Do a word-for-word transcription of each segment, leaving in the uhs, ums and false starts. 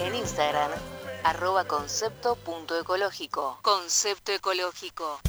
en Instagram, arroba concepto punto ecológico. Concepto ecológico.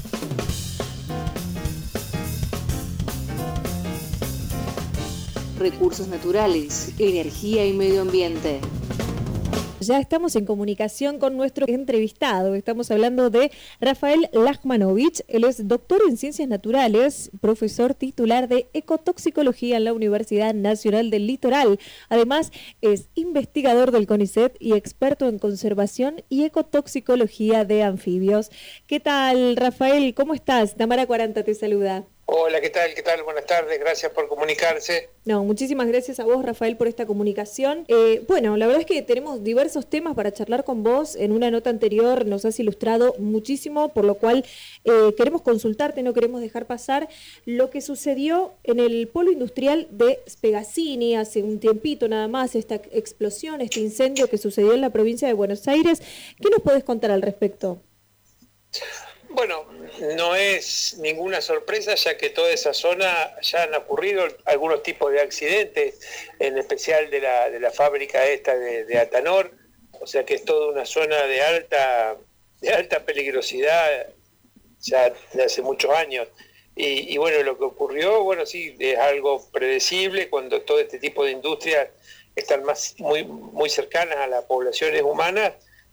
Recursos naturales, energía y medio ambiente. Ya estamos en comunicación con nuestro entrevistado. Estamos hablando de Rafael Lachmanovich. Él es doctor en Ciencias Naturales, profesor titular de Ecotoxicología en la Universidad Nacional del Litoral. Además, es investigador del CONICET y experto en conservación y ecotoxicología de anfibios. ¿Qué tal, Rafael? ¿Cómo estás? Tamara cuarenta te saluda. Hola, ¿qué tal? ¿Qué tal? Buenas tardes, gracias por comunicarse. No, muchísimas gracias a vos, Rafael, por esta comunicación. Eh, bueno, la verdad es que tenemos diversos temas para charlar con vos. En una nota anterior nos has ilustrado muchísimo, por lo cual eh, queremos consultarte, no queremos dejar pasar lo que sucedió en el polo industrial de Spegazzini hace un tiempito nada más, esta explosión, este incendio que sucedió en la provincia de Buenos Aires. ¿Qué nos podés contar al respecto? Bueno, no es ninguna sorpresa, ya que toda esa zona ya han ocurrido algunos tipos de accidentes, en especial de la, de la fábrica esta de, de Atanor, o sea que es toda una zona de alta, de alta peligrosidad ya de hace muchos años. Y, y bueno, lo que ocurrió, bueno, sí, es algo predecible cuando todo este tipo de industrias están más, muy, muy cercanas a las poblaciones humanas.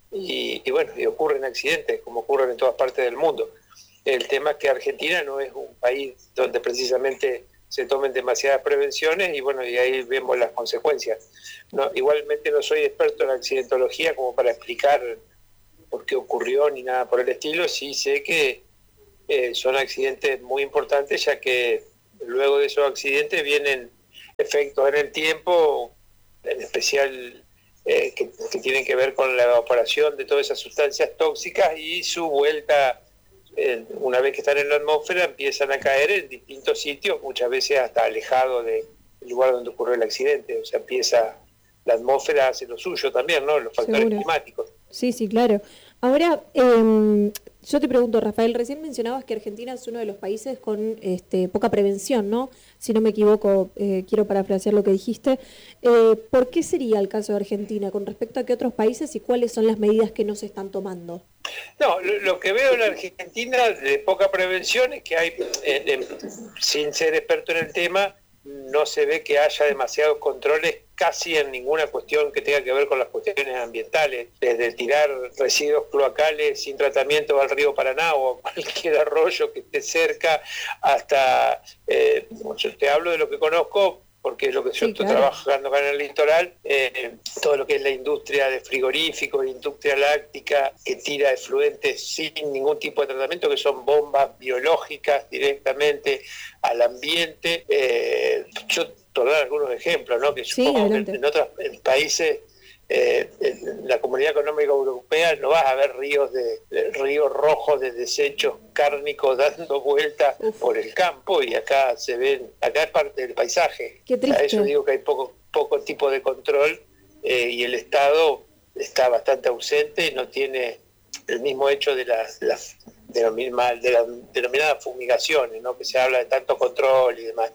Y, y bueno, y ocurren accidentes como ocurren en todas partes del mundo. El tema es que Argentina no es un país donde precisamente se tomen demasiadas prevenciones y bueno, y ahí vemos las consecuencias. No, igualmente no soy experto en accidentología como para explicar por qué ocurrió ni nada por el estilo. Sí sé que eh, son accidentes muy importantes, ya que luego de esos accidentes vienen efectos en el tiempo, en especial Eh, que, que tienen que ver con la evaporación de todas esas sustancias tóxicas y su vuelta, eh, una vez que están en la atmósfera, empiezan a caer en distintos sitios, muchas veces hasta alejado del lugar donde ocurrió el accidente. O sea, empieza, la atmósfera hace lo suyo también, ¿no? Los factores Seguro. climáticos. Sí, sí, claro. Ahora, eh, yo te pregunto, Rafael, recién mencionabas que Argentina es uno de los países con este, poca prevención, ¿no? Si no me equivoco, eh, quiero parafrasear lo que dijiste. Eh, ¿Por qué sería el caso de Argentina con respecto a qué otros países y cuáles son las medidas que no se están tomando? No, lo, lo que veo en Argentina de poca prevención es que hay, eh, eh, sin ser experto en el tema, no se ve que haya demasiados controles casi en ninguna cuestión que tenga que ver con las cuestiones ambientales, desde tirar residuos cloacales sin tratamiento al río Paraná o a cualquier arroyo que esté cerca, hasta, eh, yo te hablo de lo que conozco, porque es lo que yo sí, estoy claro. trabajando acá en el litoral, eh, todo lo que es la industria de frigoríficos, la industria láctica, que tira efluentes sin ningún tipo de tratamiento, que son bombas biológicas directamente al ambiente. Eh, yo te voy a dar algunos ejemplos, ¿no? Que sí, supongo que en otros en países, eh, en la Comunidad Económica Europea, no vas a ver ríos de, de ríos rojos de desechos cárnicos dando vueltas por el campo, y acá se ven, acá es parte del paisaje. Qué triste. A eso digo que hay poco, poco tipo de control, eh, y el Estado está bastante ausente, no tiene el mismo hecho de las, las de la misma, de las denominadas fumigaciones, ¿no? Que se habla de tanto control y demás.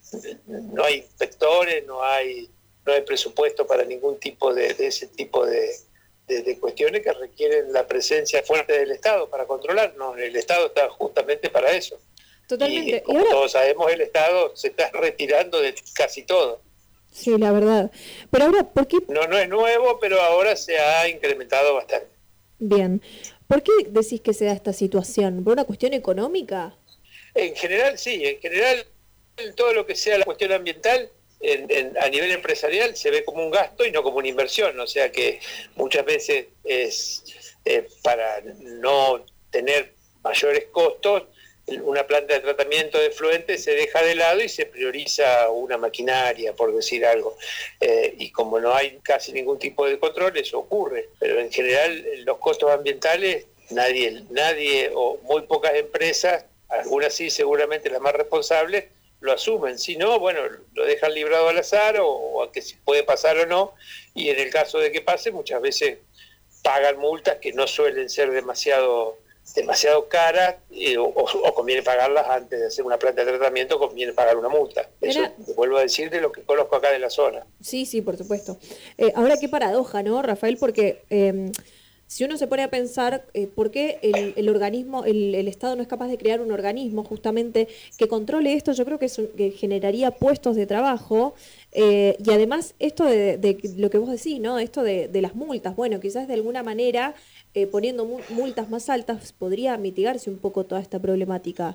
No hay inspectores, no hay no hay presupuesto para ningún tipo de, de ese tipo de, de, de cuestiones que requieren la presencia fuerte del Estado para controlarnos. El Estado está justamente para eso. Totalmente. Y como ¿Y ahora? Todos sabemos, el Estado se está retirando de casi todo. Sí, la verdad. Pero ahora, ¿por qué? No, no es nuevo, pero ahora se ha incrementado bastante. Bien. ¿Por qué decís que se da esta situación? ¿Por una cuestión económica? En general, sí. En general, todo lo que sea la cuestión ambiental, En, en, a nivel empresarial se ve como un gasto y no como una inversión, o sea que muchas veces es eh, para no tener mayores costos, una planta de tratamiento de efluentes se deja de lado y se prioriza una maquinaria, por decir algo, eh, y como no hay casi ningún tipo de control, eso ocurre, pero en general los costos ambientales nadie, nadie o muy pocas empresas, algunas sí seguramente las más responsables, lo asumen. Si no, bueno, lo dejan librado al azar o, o a que si puede pasar o no, y en el caso de que pase, muchas veces pagan multas que no suelen ser demasiado demasiado caras eh, o, o conviene pagarlas antes de hacer una planta de tratamiento, conviene pagar una multa. Eso Era... vuelvo a decir de lo que conozco acá de la zona. Sí, sí, por supuesto. Eh, ahora qué paradoja, ¿no, Rafael? Porque eh, si uno se pone a pensar eh, por qué el, el organismo, el, el Estado no es capaz de crear un organismo justamente que controle esto, yo creo que, es un, que generaría puestos de trabajo eh, y además esto de, de lo que vos decís, ¿no? Esto de, de las multas, bueno, quizás de alguna manera eh, poniendo multas más altas podría mitigarse un poco toda esta problemática.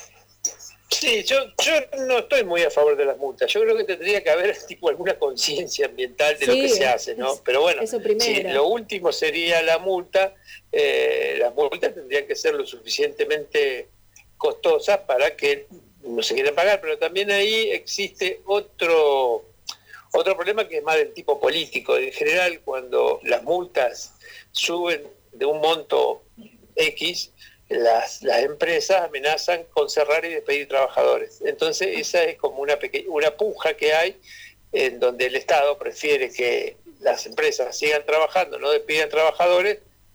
Sí, yo, yo no estoy muy a favor de las multas. Yo creo que tendría que haber tipo alguna conciencia ambiental de sí, lo que se hace, ¿no? Es, Pero bueno, si lo último sería la multa. Eh, las multas tendrían que ser lo suficientemente costosas para que no se quieran pagar, pero también ahí existe otro otro problema que es más del tipo político. En general, cuando las multas suben de un monto X, Las, las empresas amenazan con cerrar y despedir trabajadores. Entonces esa es como una peque- una puja que hay en donde el Estado prefiere que las empresas sigan trabajando, no despidan trabajadores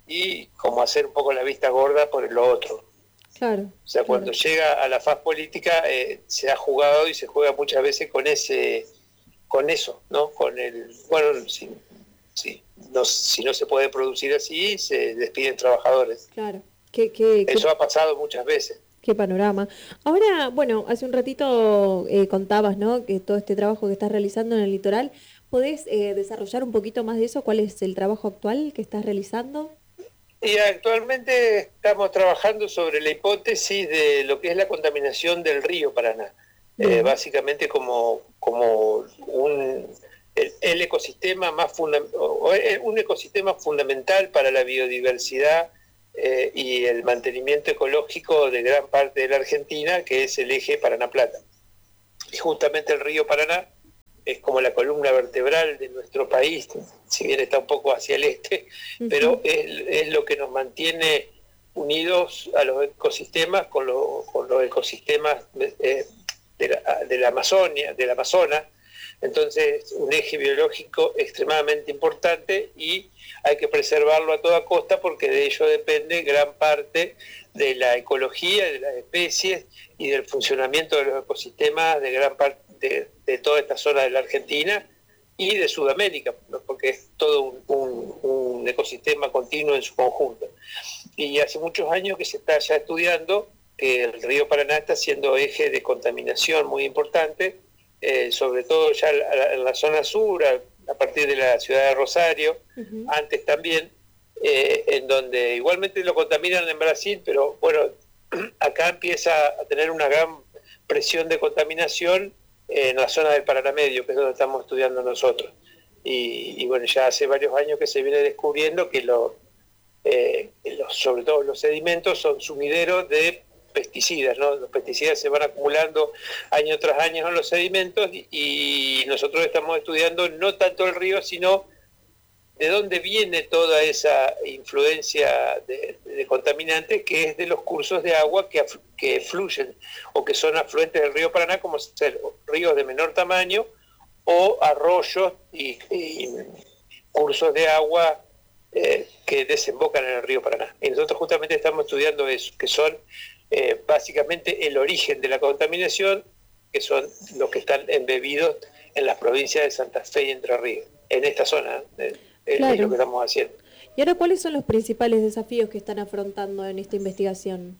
y como hacer un poco la vista gorda por lo otro. Claro, o sea, cuando claro. llega a la faz política eh, se ha jugado y se juega muchas veces con ese con eso, ¿no? Con el, bueno, si, si, no, si no se puede producir así, se despiden trabajadores. Claro. ¿Qué, qué, Eso qué, ha pasado muchas veces. Qué panorama. Ahora, bueno, hace un ratito eh, contabas, ¿no? Que todo este trabajo que estás realizando en el litoral, ¿podés eh, desarrollar un poquito más de eso? ¿Cuál es el trabajo actual que estás realizando? Y actualmente estamos trabajando sobre la hipótesis de lo que es la contaminación del río Paraná. Eh, básicamente como, como un, el, el ecosistema más funda, un ecosistema fundamental para la biodiversidad eh, y el mantenimiento ecológico de gran parte de la Argentina, que es el eje Paraná-Plata. Y justamente el río Paraná es como la columna vertebral de nuestro país, si bien está un poco hacia el este, uh-huh. pero es, es lo que nos mantiene unidos a los ecosistemas con, lo, con los ecosistemas eh, de, la, de la Amazonia, del Amazonas. Entonces, un eje biológico extremadamente importante y hay que preservarlo a toda costa porque de ello depende gran parte de la ecología, de las especies y del funcionamiento de los ecosistemas de gran parte de, de toda esta zona de la Argentina y de Sudamérica, porque es todo un, un, un ecosistema continuo en su conjunto. Y hace muchos años que se está ya estudiando que el río Paraná está siendo eje de contaminación muy importante, eh, sobre todo ya en la zona sur, a, a partir de la ciudad de Rosario, uh-huh. antes también, eh, en donde igualmente lo contaminan en Brasil, pero bueno, acá empieza a tener una gran presión de contaminación en la zona del Paraná Medio, que es donde estamos estudiando nosotros. Y, y bueno, ya hace varios años que se viene descubriendo que lo, eh, los, sobre todo los sedimentos son sumideros de pesticidas, ¿no? Los pesticidas se van acumulando año tras año en los sedimentos y, y nosotros estamos estudiando no tanto el río, sino de dónde viene toda esa influencia de, de contaminantes, que es de los cursos de agua que, que fluyen o que son afluentes del río Paraná, como ser ríos de menor tamaño o arroyos y, y cursos de agua eh, que desembocan en el río Paraná. Y nosotros justamente estamos estudiando eso, que son eh, básicamente el origen de la contaminación, que son los que están embebidos en las provincias de Santa Fe y Entre Ríos, en esta zona. Eh, Claro. Es lo que estamos haciendo. ¿Y ahora cuáles son los principales desafíos que están afrontando en esta investigación?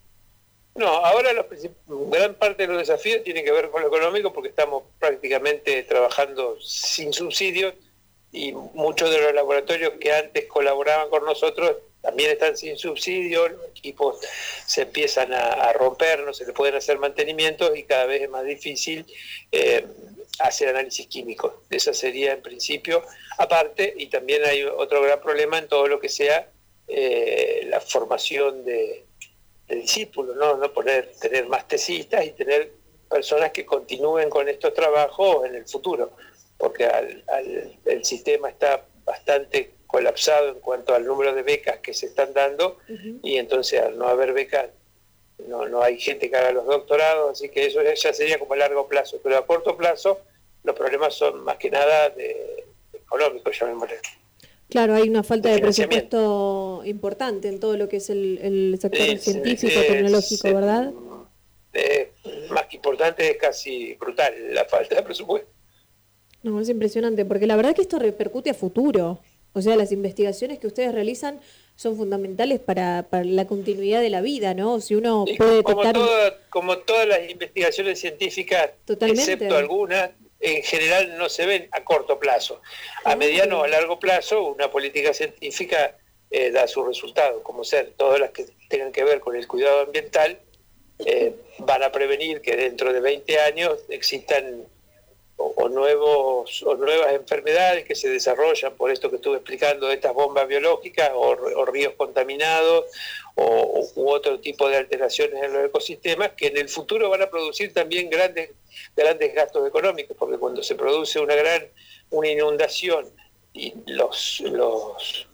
No, ahora los, gran parte de los desafíos tienen que ver con lo económico porque estamos prácticamente trabajando sin subsidios y muchos de los laboratorios que antes colaboraban con nosotros también están sin subsidios, los equipos se empiezan a, a romper, no se les pueden hacer mantenimientos y cada vez es más difícil eh, hacer análisis químicos. Esa sería en principio aparte, y también hay otro gran problema en todo lo que sea eh, la formación de, de discípulos, ¿no? No poner, tener más tesistas y tener personas que continúen con estos trabajos en el futuro, porque al, al, el sistema está bastante colapsado en cuanto al número de becas que se están dando, uh-huh. y entonces al no haber becas no, no hay gente que haga los doctorados, así que eso ya sería como a largo plazo, pero a corto plazo los problemas son más que nada de, económicos, llamémosle. Claro, hay una falta de de presupuesto importante en todo lo que es el, el sector es, científico, es, tecnológico, es, ¿verdad? Eh, más que importante, es casi brutal la falta de presupuesto. No, es impresionante, porque la verdad que esto repercute a futuro. O sea, las investigaciones que ustedes realizan son fundamentales para, para la continuidad de la vida, ¿no? Si uno Y puede como, detectar... toda, como todas las investigaciones científicas, Totalmente. excepto algunas, en general no se ven a corto plazo. A Claro. mediano o a largo plazo, una política científica eh, da su resultado, como ser todas las que tengan que ver con el cuidado ambiental, eh, van a prevenir que dentro de veinte años existan o, o, nuevos, o nuevas enfermedades que se desarrollan por esto que estuve explicando, de estas bombas biológicas o, o ríos contaminados o, u otro tipo de alteraciones en los ecosistemas que en el futuro van a producir también grandes, grandes gastos económicos, porque cuando se produce una gran una inundación y los... los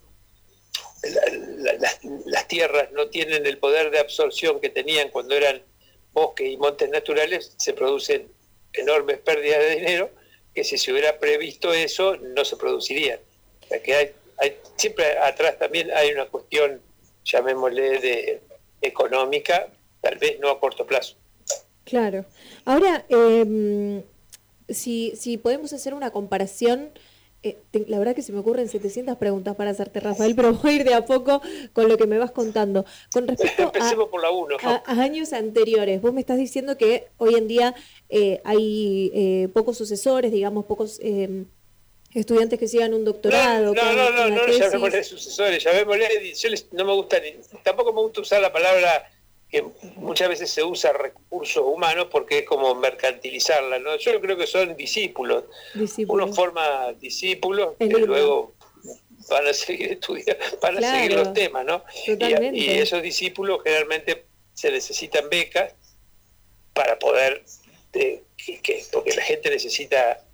La, la, las, las tierras no tienen el poder de absorción que tenían cuando eran bosques y montes naturales, se producen enormes pérdidas de dinero que si se hubiera previsto eso no se producirían. O sea que hay, hay siempre atrás también hay una cuestión, llamémosle, de económica, tal vez no a corto plazo. Claro. Ahora, eh, si, si podemos hacer una comparación... Eh, te, la verdad que se me ocurren setecientas preguntas para hacerte, Rafael, pero voy a ir de a poco con lo que me vas contando. Con respecto Empecemos a, por la uno. a, a años anteriores, vos me estás diciendo que hoy en día eh, hay eh, pocos sucesores, digamos, pocos eh, estudiantes que sigan un doctorado. No, no, con, no, no, con no, no llamémosle sucesores, llamémosle, yo les, no me gusta, ni, tampoco me gusta usar la palabra que muchas veces se usa recursos humanos porque es como mercantilizarla, ¿no? Yo creo que son discípulos. discípulos. Uno forma discípulos que luego van a seguir estudiando, van claro, a seguir los temas, ¿no? Y, y esos discípulos generalmente se necesitan becas para poder, eh, que, que, porque la gente necesita